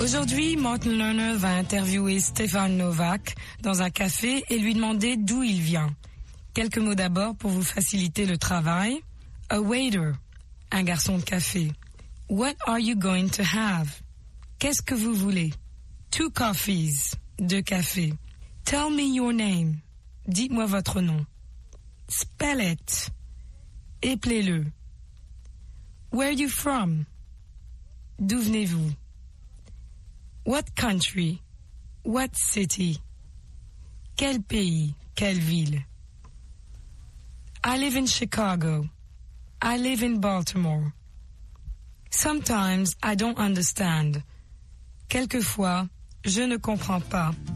Aujourd'hui, Martin Lerner va interviewer Stefan Novak dans un café et lui demander d'où il vient. Quelques mots d'abord pour vous faciliter le travail. A waiter, un garçon de café. What are you going to have? Qu'est-ce que vous voulez? 2 coffees, 2 cafés. Tell me your name. Dites-moi votre nom. Spell it. Éplez-le. Where are you from? D'où venez-vous? What country? What city? Quel pays? Quelle ville? I live in Chicago. I live in Baltimore. Sometimes I don't understand. Quelquefois, je ne comprends pas.